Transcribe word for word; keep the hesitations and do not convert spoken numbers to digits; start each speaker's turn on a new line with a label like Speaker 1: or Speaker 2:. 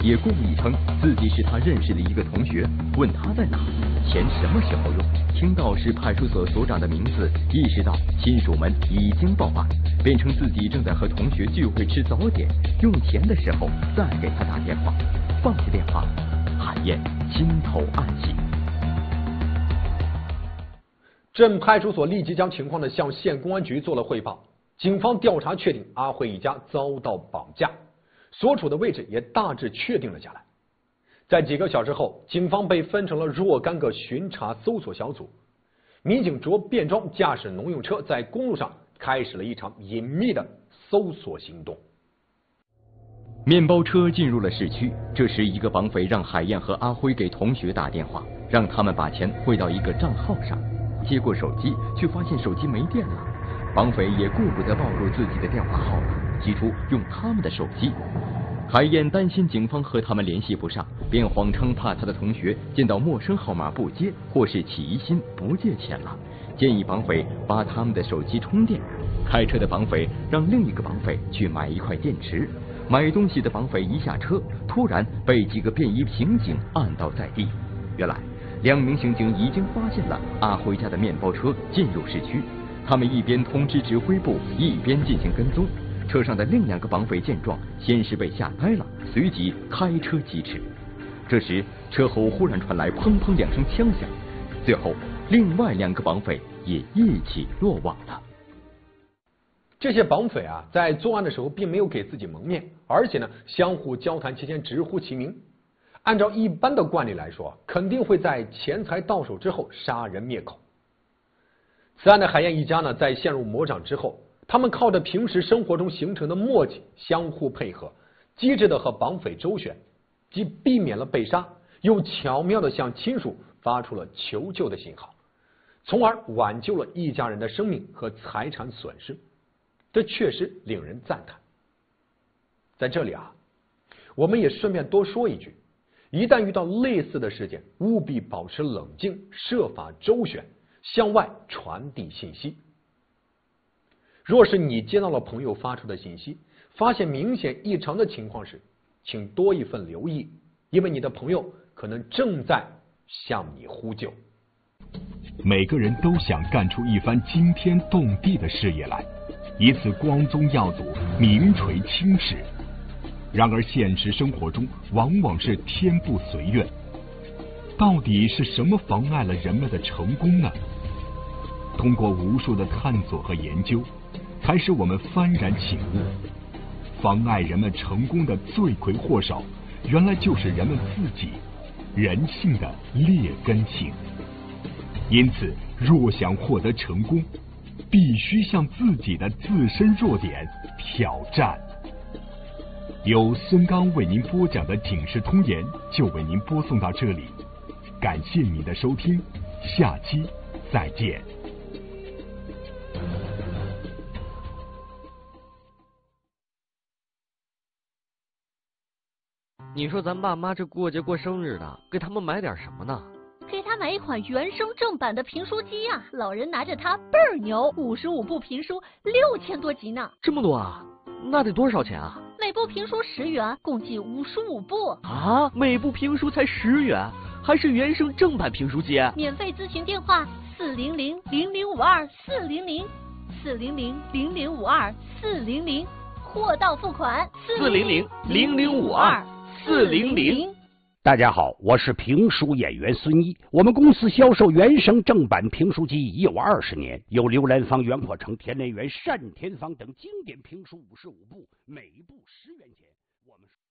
Speaker 1: 也故意称自己是他认识的一个同学，问他在哪，钱什么时候用。听到是派出所所长的名字，意识到亲属们已经报案，便称自己正在和同学聚会吃早点，用钱的时候再给他打电话。放下电话，海燕心头暗喜。
Speaker 2: 镇派出所立即将情况呢向县公安局做了汇报，警方调查确定阿辉一家遭到绑架，所处的位置也大致确定了下来。在几个小时后，警方被分成了若干个巡查搜索小组，民警着便装驾驶农用车在公路上开始了一场隐秘的搜索行动。
Speaker 1: 面包车进入了市区，这时一个绑匪让海燕和阿辉给同学打电话，让他们把钱汇到一个账号上。接过手机，却发现手机没电了。绑匪也顾不得暴露自己的电话号码，提出用他们的手机。海燕担心警方和他们联系不上，便谎称怕他的同学见到陌生号码不接，或是起疑心不借钱了，建议绑匪把他们的手机充电。开车的绑匪让另一个绑匪去买一块电池。买东西的绑匪一下车，突然被几个便衣刑警按倒在地。原来两名刑警已经发现了阿辉家的面包车进入市区，他们一边通知指挥部，一边进行跟踪。车上的另两个绑匪见状，先是被吓呆了，随即开车疾驰。这时车后忽然传来砰砰两声枪响，最后另外两个绑匪也一起落网了。
Speaker 2: 这些绑匪啊，在作案的时候并没有给自己蒙面，而且呢，相互交谈期间直呼其名。按照一般的惯例来说，肯定会在钱财到手之后杀人灭口。此案的海燕一家呢，在陷入魔掌之后，他们靠着平时生活中形成的默契，相互配合，机智的和绑匪周旋，既避免了被杀，又巧妙的向亲属发出了求救的信号，从而挽救了一家人的生命和财产损失。这确实令人赞叹。在这里啊，我们也顺便多说一句，一旦遇到类似的事件，务必保持冷静，设法周旋，向外传递信息。若是你接到了朋友发出的信息，发现明显异常的情况时，请多一份留意，因为你的朋友可能正在向你呼救。
Speaker 3: 每个人都想干出一番惊天动地的事业来，以此光宗耀祖，名垂青史。然而现实生活中往往是天不随愿，到底是什么妨碍了人们的成功呢？通过无数的探索和研究，才使我们幡然醒悟，妨碍人们成功的罪魁祸首，原来就是人们自己，人性的劣根性。因此，若想获得成功，必须向自己的自身弱点挑战。由孙刚为您播讲的《警世通言》就为您播送到这里，感谢您的收听，下期再见。
Speaker 4: 你说咱爸妈这过节过生日的，给他们买点什么呢？
Speaker 5: 给他买一款原声正版的评书机啊，老人拿着它倍儿牛，五十五部评书，六千多集呢。
Speaker 4: 这么多啊？那得多少钱啊？
Speaker 5: 每部评书十元，共计五十五部
Speaker 4: 啊！每部评书才十元，还是原声正版评书机？
Speaker 5: 免费咨询电话：四零零零零五二四零零四零零零零五二四零零，货到付款。
Speaker 4: 四零零零零五二四零零。
Speaker 6: 大家好，我是评书演员孙一。我们公司销售原声正版评书机已有二十年，有刘兰芳、袁阔成、田连元、单田芳等经典评书五十五部，每部十元钱。我们